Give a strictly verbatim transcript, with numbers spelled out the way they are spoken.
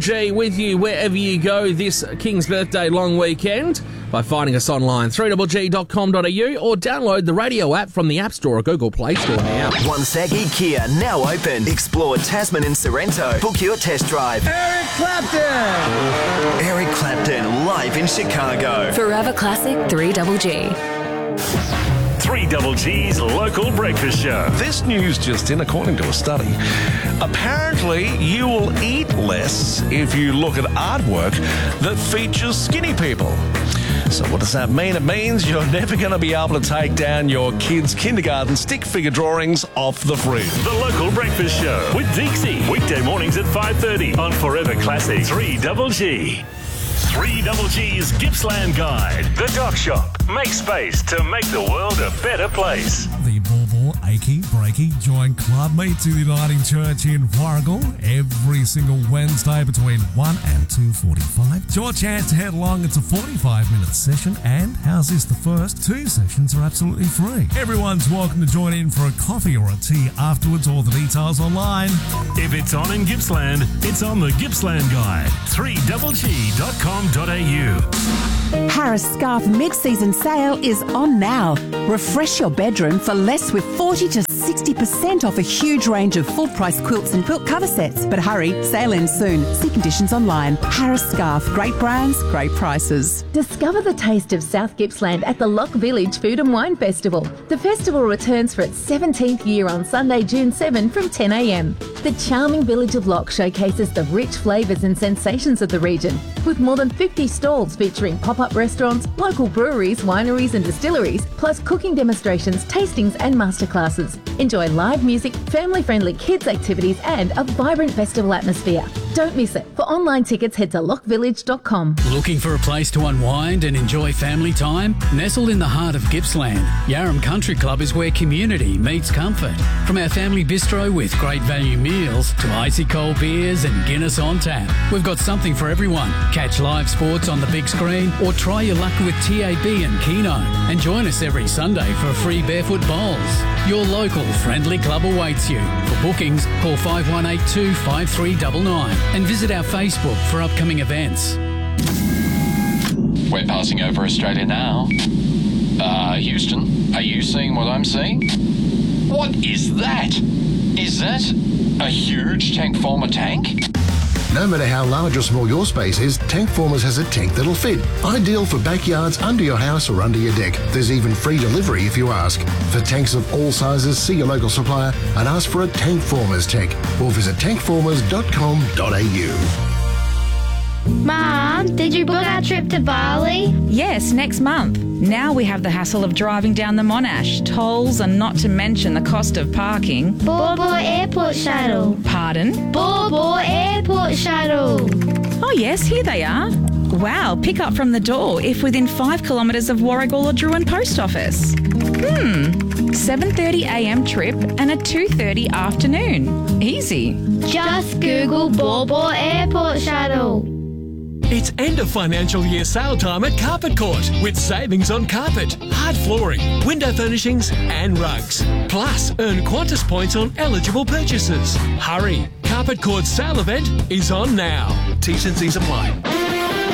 G with you wherever you go this King's Birthday long weekend by finding us online, three g g dot com dot a u, or download the radio app from the App Store or Google Play Store now. Wansagi Kia, now open. Explore Tasman and Sorrento. Book your test drive. Eric Clapton! Eric Clapton, live in Chicago. Forever Classic three G G. three G G's local breakfast show. This news just in, according to a study. Apparently, you will eat less if you look at artwork that features skinny people. So what does that mean? It means you're never going to be able to take down your kids' kindergarten stick figure drawings off the fridge. The local breakfast show with Dixie. Weekday mornings at five thirty on Forever Classic three G G. three G G's Gippsland Guide. The Dock Shop. Make space to make the world a better place. The Ball Achy Breaky Joint Club meets at the Uniting Church in Warragul every single Wednesday between one and two forty-five. It's your chance to head along. It's a forty-five minute session, and how's this? The first two sessions are absolutely free. Everyone's welcome to join in for a coffee or a tea afterwards. All the details online. If it's on in Gippsland, it's on the Gippsland Guide. three G G dot com dot a u. Harris Scarf mid-season sale is on now. Refresh your bedroom for less with forty to sixty percent off a huge range of full-price quilts and quilt cover sets. But hurry, sale ends soon. See conditions online. Harris Scarf, great brands, great prices. Discover the taste of South Gippsland at the Loch Village Food and Wine Festival. The festival returns for its seventeenth year on Sunday, June seventh from ten a m. The charming village of Loch showcases the rich flavours and sensations of the region, with more than fifty stalls featuring pop-up restaurants, local breweries, wineries and distilleries, plus cooking demonstrations, tastings and masterclasses. Enjoy live music, family-friendly kids activities and a vibrant festival atmosphere. Don't miss it. For online tickets, head to loch village dot com. Looking for a place to unwind and enjoy family time? Nestled in the heart of Gippsland, Yarram Country Club is where community meets comfort. From our family bistro with great value meals to icy cold beers and Guinness on tap, we've got something for everyone. Catch live sports on the big screen or try your luck with T A B and Keno. And join us every Sunday for free barefoot bowls. Your local friendly club awaits you. For bookings, call five one eight two, five three nine nine and visit our Facebook for upcoming events. We're passing over Australia now. Uh, Houston, are you seeing what I'm seeing? What is that? Is that a huge tank former tank? No matter how large or small your space is, Tank Formers has a tank that'll fit. Ideal for backyards, under your house or under your deck. There's even free delivery if you ask. For tanks of all sizes, see your local supplier and ask for a Tank Formers tank or visit tank formers dot com dot a u. Mom, did you book our trip to Bali? Yes, next month. Now we have the hassle of driving down the Monash, tolls and not to mention the cost of parking. Bor Bor Airport Shuttle. Pardon? Bor Bor Airport Shuttle. Oh yes, here they are. Wow, pick up from the door if within five kilometres of Warragul or Druin Post Office. Hmm, seven thirty a m trip and a two thirty afternoon. Easy. Just Google Bor Bor Airport Shuttle. It's end of financial year sale time at Carpet Court with savings on carpet, hard flooring, window furnishings and rugs. Plus, earn Qantas points on eligible purchases. Hurry, Carpet Court's sale event is on now. T's and C's apply.